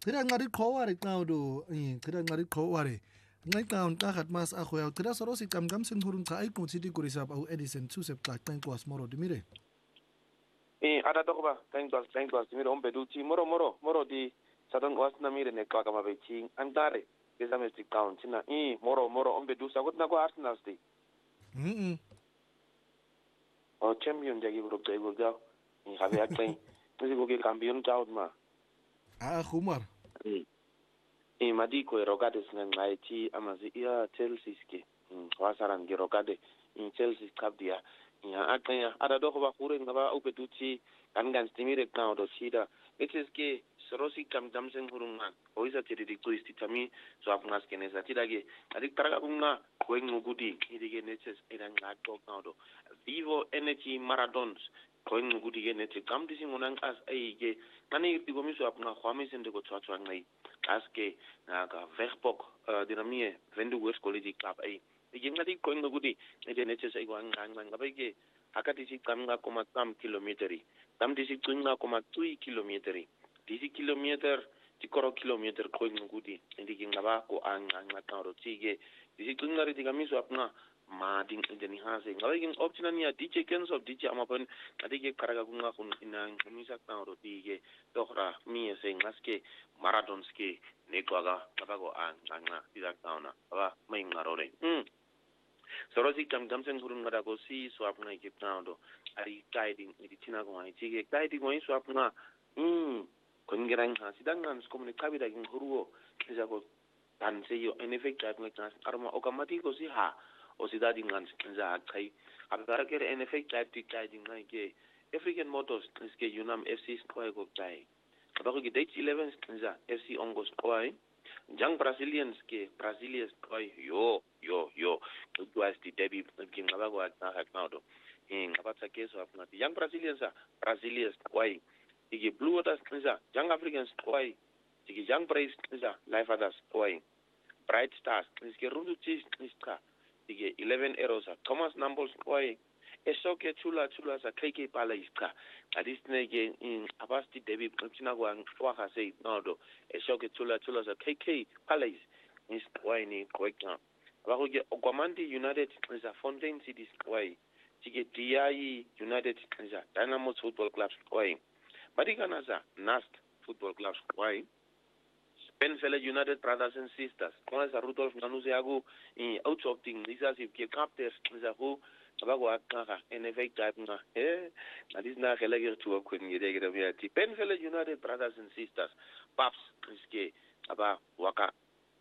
Qira ngari qhowari qawdo qira ngari qhowari ngai tagat mas ako ya qira soro si kam sen hurun ka ay konsidi kurisap au Edison tu sep ta kwas moro dimire ada to ba thank God mire ombe duti moro di sadon was na mire ne ka kama be ching andare ke domestic town china moro ombe du sagot na ko Arsenal sti o champion jagi group de go ga habe aktain misi go ke campeon taut ma Khumar madi ko rogade snen ngai chi amazi ya Chelsea ski wasaran ge rogade Chelsea cup dia ya akanya ada do ko ba khure ngaba upe duti kan stimire ka do sida it is ke sorosi kam damsen hurungan oisa tiri di turisti tami so afngas kene sa tidage adik taraga kunga koeng ngudi idige neches idan ngado ngado vivo energy marathons koeng ngudi ge neche kam disi ngunang as aige mani tigomi so afnga khwami sende ko tswa ngai aske naga vegbok dinamie vendu west college club ai ngadi koeng ngudi ide neches ai wang ngabege akati si kamnga koma tam kilometeri tam disi tunga koma 2 kilometeri disi kilometer ti koro kilometer ko ngudi ndiki ngaba ko anga taro tige disi tunga ri diga miso apna ma ding indeni hase ngaba ging option ni DJ Kens of DJ amapon adike karaga kunga kun ina misa taro tige dohra mi ese ngaske marathonske ne kwaga ngaba ko anga diga tauna aba mai ngarore sorosi kam sen hurun ngada ko si so apna ke tando ari guiding ni tina ko ai tige guiding ko so apna kongerang ha sidangan komune kabida ging huruo jago tan seyo en effect at ngas arma automatic si ha o sidadi ngan za kai abara kere en effect at guiding ngai ke African Motors ke Unam FC ko go tai abako ke date 11 za FC Ongos koi Young Brazilians koi yo it was the debut game ngabago at na haknado ngabata keso afna Young Brazilians koi Ige Blue Waters Kniza, Young Africans Koi, Ige Young Braves Kniza, Life Others Koi, Bright Stars, Ige Rundu Cheese Kniska, Ige 11 Arrows, Thomas Nambles Koi, Esoke Chula sa KK Pala Iska, Adisnege in Abasti Debbie Printinagwan Waka say Nodo, Esoke Chula sa KK Palace, Nis Koi ni Koika. Abahoge Okwamandi United is a Fontaine Cities Koi, Ige DIE United is a Dynamo Football Club Koi. Mariganaza, Nast Football Club, why? Penfele United Brothers and Sisters. One is a Rudolf Nanuziago in out of things. This is if you captors is a who about and effect type. That is not a to a queen. You take it. Penfele United Brothers and Sisters. Paps is gay about Waka.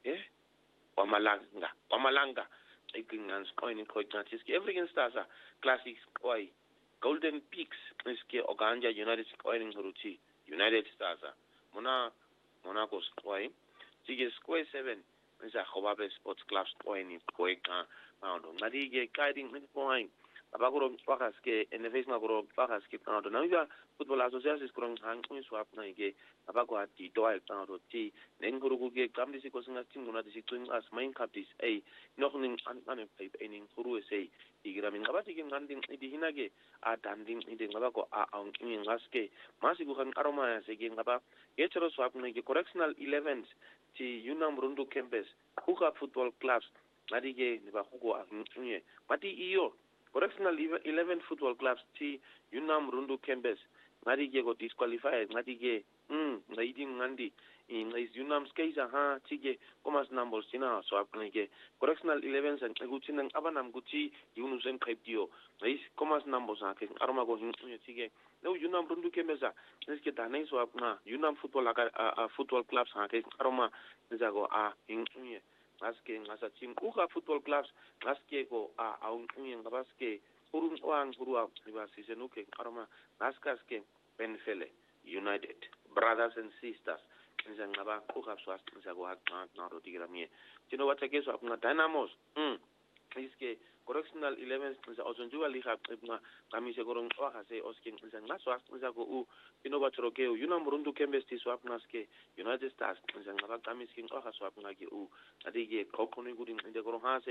Wamalanga. Taking and coining coitantis. Everything stars are classics. Why? Golden Peaks is ke Oganja United Squaring Huruchi United Stars Monaco Square Tige Square 7 is a Hobabe Sports Club Squaring Koeka Moundo Nadige guiding point Abagoro Pakaske and the face Nagoro Pakaske Moundo Naga Football Association Kurang Hang Swap Nage Abagua Ti Doyle Moundo T Nenguruge Gamdisi Kosinga Timuna Disituing as main captis a nothing unpaid any Huru say Igramin Abatikin Landing Hinage Danding in the Navago in Laske Masibuhan Aroma again about Yetero Swap Nage correctional 11s T Unam Rundu Kempes Huka Football Clubs Nadige Nibahugo Mati Iyo correctional 11 football clubs T Unam Rundu Kempes Nadige got disqualified Nadige Naiding Nandi in Unam Skaza ha Tige Comas Numbers China so Apnege correctional 11s and Guchin and Abanam Gucci Yunusen Kriptio Nice Comas Numbers Armago Tige no Unam Rundu Kempesa let's get a name so Apna Unam football clubs Aroma Zago in Aske as a team Uka football clubs Aske go Gabaske Urun Oang Gurua Seasonuke Aroma Askaske Penfele United Brothers and Sisters Nzangaba Uka Swast Nzago Naro Tigramie. Do you know what I guess of Dynamos? Iske correctional 11 Ozonjua Liha Kamise Gorong Wahase Osking Nzangaswas Nzago U Inovatorokeo Unam Rundu Kembesti Swapnaske United Stars Nzangaba Kamisking Ohaswapnagi U Adige Kokoni Gudin in the Gorong Hase